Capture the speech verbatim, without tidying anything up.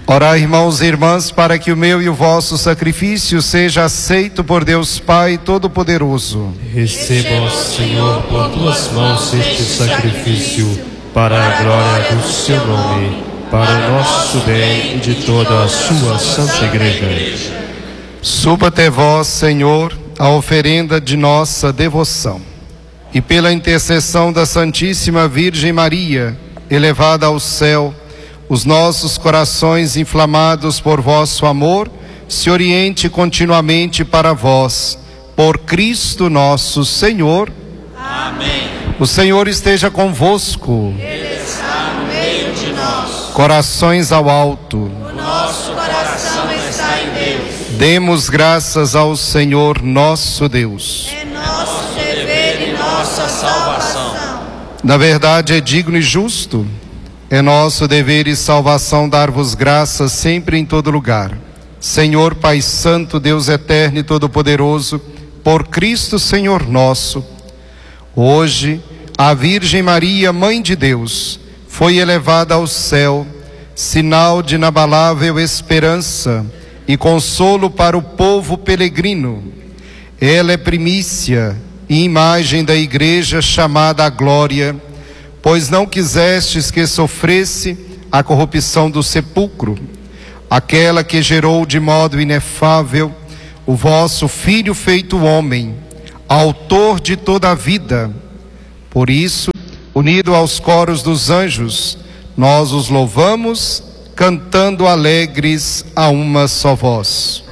Orai, irmãos e irmãs, para que o meu e o vosso sacrifício seja aceito por Deus Pai Todo-Poderoso. Receba, Senhor, por tuas mãos este sacrifício, para a glória do seu nome, para o nosso bem e de toda a sua santa igreja. Suba até vós, Senhor, a oferenda de nossa devoção. E pela intercessão da Santíssima Virgem Maria, elevada ao céu, os nossos corações inflamados por vosso amor se oriente continuamente para vós, por Cristo nosso Senhor. Amém. O Senhor esteja convosco. Ele está no meio de nós. Corações ao alto. O nosso coração está em Deus. Demos graças ao Senhor nosso Deus. É nosso dever e nossa salvação. Na verdade é digno e justo. É nosso dever e salvação dar-vos graças sempre e em todo lugar. Senhor Pai Santo, Deus eterno e todo-poderoso, por Cristo Senhor nosso. Hoje, a Virgem Maria, Mãe de Deus, foi elevada ao céu, sinal de inabalável esperança e consolo para o povo peregrino. Ela é primícia e imagem da Igreja chamada à glória, pois não quisestes que sofresse a corrupção do sepulcro, aquela que gerou de modo inefável o vosso Filho feito homem, autor de toda a vida. Por isso, unido aos coros dos anjos, nós os louvamos, cantando alegres a uma só voz.